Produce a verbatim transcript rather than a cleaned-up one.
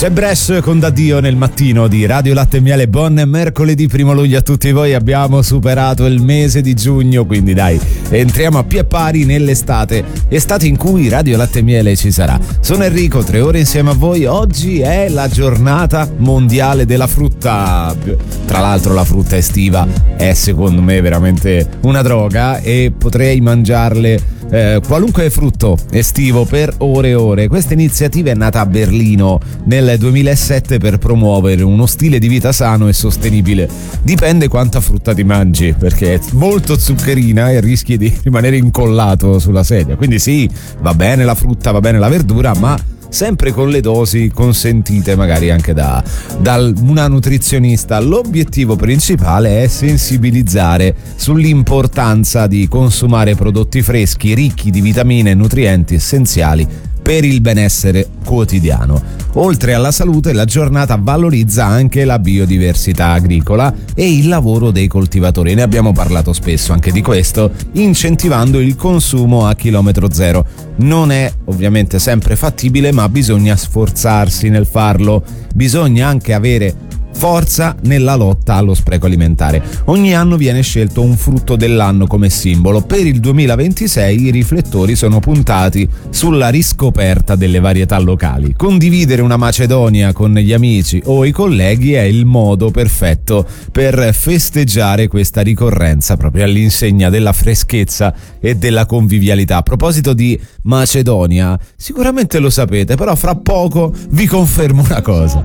C'è Bresh con D'addio nel mattino di Radio Latte e Miele. Buon mercoledì primo luglio a tutti voi. Abbiamo superato il mese di giugno, quindi dai, entriamo a pie pari nell'estate, estate in cui Radio Latte e Miele ci sarà. Sono Enrico, tre ore insieme a voi. Oggi è la giornata mondiale della frutta. Tra l'altro la frutta estiva è secondo me veramente una droga e potrei mangiarle Eh, qualunque frutto estivo per ore e ore. Questa iniziativa è nata a Berlino nel duemilasette per promuovere uno stile di vita sano e sostenibile. Dipende quanta frutta ti mangi, perché è molto zuccherina e rischi di rimanere incollato sulla sedia. Quindi sì, va bene la frutta, va bene la verdura, ma sempre con le dosi consentite magari anche da, da una nutrizionista. L'obiettivo principale è sensibilizzare sull'importanza di consumare prodotti freschi, ricchi di vitamine e nutrienti essenziali per il benessere quotidiano. Oltre alla salute, la giornata valorizza anche la biodiversità agricola e il lavoro dei coltivatori. Ne abbiamo parlato spesso anche di questo, incentivando il consumo a chilometro zero. Non è ovviamente sempre fattibile, ma bisogna sforzarsi nel farlo. Bisogna anche avere forza nella lotta allo spreco alimentare. Ogni anno viene scelto un frutto dell'anno come simbolo. Per il duemilaventisei i riflettori sono puntati sulla riscoperta delle varietà locali. Condividere una macedonia con gli amici o i colleghi è il modo perfetto per festeggiare questa ricorrenza proprio all'insegna della freschezza e della convivialità. A proposito di Macedonia, sicuramente lo sapete, però fra poco vi confermo una cosa.